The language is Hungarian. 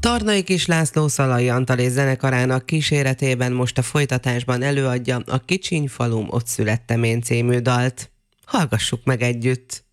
Tornai Kis László Szalai Antal és zenekarának kíséretében most a folytatásban előadja a Kicsiny falum, ott születtem én című dalt. Hallgassuk meg együtt!